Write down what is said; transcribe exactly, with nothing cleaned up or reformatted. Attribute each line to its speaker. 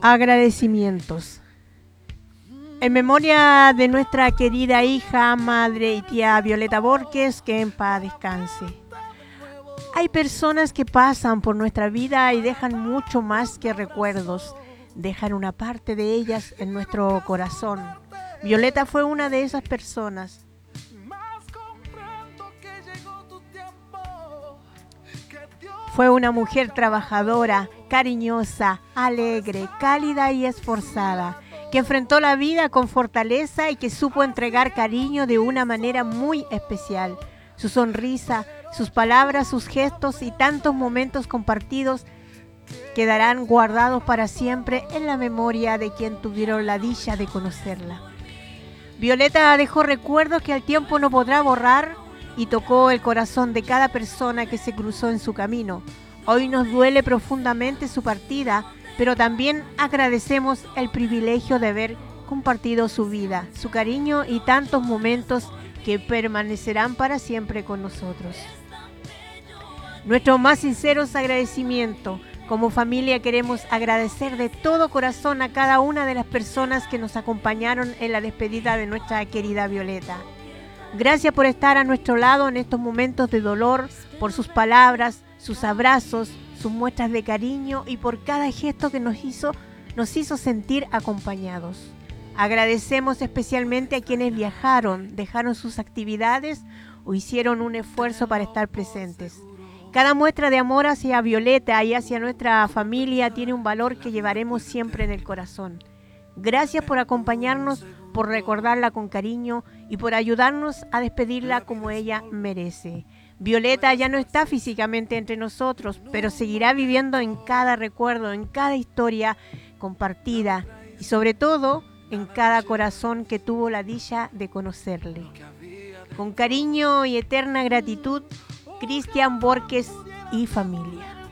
Speaker 1: Agradecimientos. En memoria de nuestra querida hija, madre y tía Violeta Borges, que en paz descanse. Hay personas que pasan por nuestra vida y dejan mucho más que recuerdos. Dejan una parte de ellas en nuestro corazón. Violeta fue una de esas personas. Fue una mujer trabajadora, cariñosa, alegre, cálida y esforzada, que enfrentó la vida con fortaleza y que supo entregar cariño de una manera muy especial. Su sonrisa, sus palabras, sus gestos y tantos momentos compartidos quedarán guardados para siempre en la memoria de quien tuvieron la dicha de conocerla. Violeta dejó recuerdos que el tiempo no podrá borrar y tocó el corazón de cada persona que se cruzó en su camino. Hoy nos duele profundamente su partida, pero también agradecemos el privilegio de haber compartido su vida, su cariño y tantos momentos que permanecerán para siempre con nosotros. Nuestro más sinceros agradecimiento. Como familia queremos agradecer de todo corazón a cada una de las personas que nos acompañaron en la despedida de nuestra querida Violeta. Gracias por estar a nuestro lado en estos momentos de dolor, por sus palabras, sus abrazos, sus muestras de cariño y por cada gesto que nos hizo, nos hizo sentir acompañados. Agradecemos especialmente a quienes viajaron, dejaron sus actividades o hicieron un esfuerzo para estar presentes. Cada muestra de amor hacia Violeta y hacia nuestra familia tiene un valor que llevaremos siempre en el corazón. Gracias por acompañarnos, por recordarla con cariño y por ayudarnos a despedirla como ella merece. Violeta ya no está físicamente entre nosotros, pero seguirá viviendo en cada recuerdo, en cada historia compartida y sobre todo en cada corazón que tuvo la dicha de conocerle. Con cariño y eterna gratitud, Cristian Borges y familia.